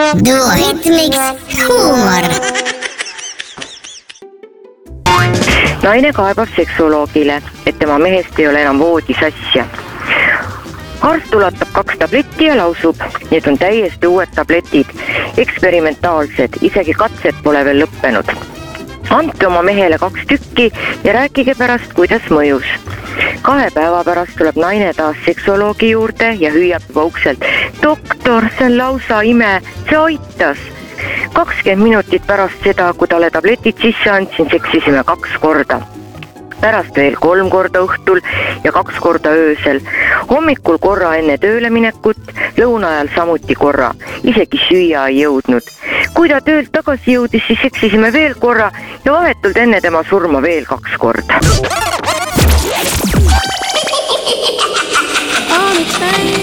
duoritmiks huumor. Naine kaebab seksuoloogile, et tema mehest ei ole enam voodis asja. Arst ulatab 2 tabletti ja lausub, need on täiesti uued tabletid, eksperimentaalsed, isegi katsed pole veel lõppenud. Andke oma mehele 2 tükki ja rääkige pärast, kuidas mõjus. 2 päeva pärast tuleb naine taas seksuoloogi juurde ja hüüab juba ukselt. Doktor, see on lausa ime, see aitas. 20 minutit pärast seda, kui talle tabletid sisse andsin, seksisime 2 korda. Pärast veel 3 korda õhtul ja 2 korda öösel. Hommikul korra enne tööle minekut, lõuna ajal samuti korra. Isegi süüa ei jõudnud. Kui ta töölt tagasi jõudis, siis seksisime veel korra ja vahetult enne tema surma veel 2 korda.